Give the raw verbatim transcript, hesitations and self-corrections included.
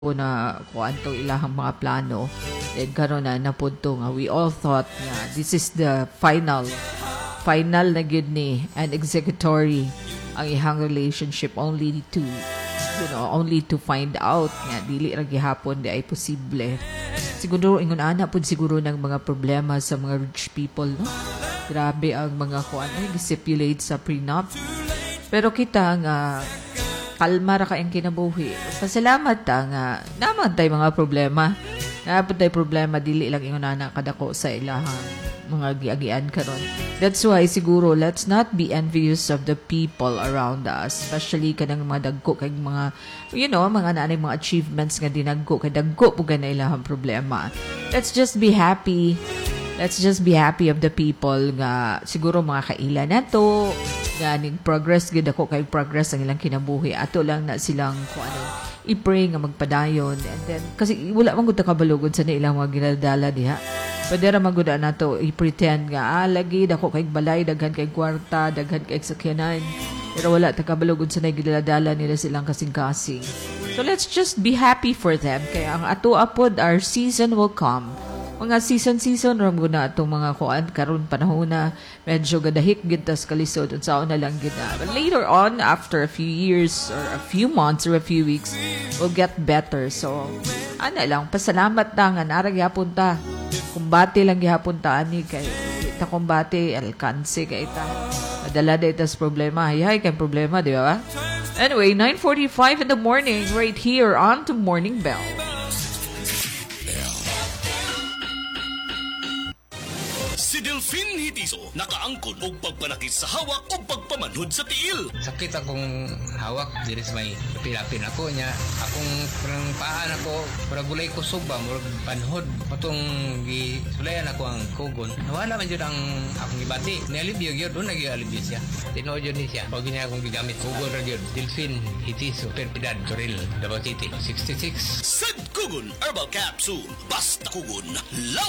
na kuan to ilahang mga plano, then karon na napunto nga we all thought nga this is the final final na gyud ni and executory ang ihang relationship, only to you know only to find out nga dili ra gihapon di ay posible. Siguro ingon ana pud siguro ng mga problema sa mga rich people, no? Grabe ang mga kuan ay stipulate sa prenup, pero kita nga kalma ra kayong kinabuhi. Pasalamat ta nga naman tay mga problema. Naman tay problema dili lang ingon na kadako sa ilahang mga giagian karon. That's why siguro let's not be envious of the people around us, especially kanang mga dagko kay mga you know mga naanay mga achievements nga dinagko kay dagko pug na ilahang problema. Let's just be happy. Let's just be happy of the people nga siguro mga kaila nato nga ning progress gid ako kay progress ang ilang kinabuhi. Ato lang na silang kung ano i-pray nga magpadayon, and then kasi wala man gud ta kabalugod sa ilang mga ginadala diha. Pwede ra man gud nato i-pretend nga ah lagi dako kay balay, daghan kay kwarta, daghan kay sakyanan, pero wala ta kabalugod sa ginadala nila silang kasing-kasing. So let's just be happy for them kay ang ato apod our season will come. Mga season-season ram guna atong mga kuan karon panahon na medyo gadahik gid tas kalisod unsaon na lang gid na. But later on, after a few years or a few months or a few weeks, we'll get better. So ana lang, pasalamat ta nga nara gyapon ta. Kumbate lang gyapon ta ani kay ta kumbate alkanse kay ta. Madala day tas problema, hay kay problema, di ba? Anyway, nine forty-five in the morning right here on to Morning Bell. Si Delphine Hitiso nakaangkon og pagpanakit sa hawak o pagpamanhod sa tiil. Sakit akong hawak diri sa may pilapin ako niya. Akong parang paan ako, para gulay ko suba, murag panhod. Patong gisulayan ako ang kugon. Nawala man jud ang akong gibati. Nialibyo gyud, doon nag-alibyo siya. Tinuod yun ni siya. Pag niya akong gigamit kugon ra gyud. Delphine Hitiso, Perpidad, Toril, Davao City, sixty-six. Sad Kugon Herbal Capsule. Basta kugon, law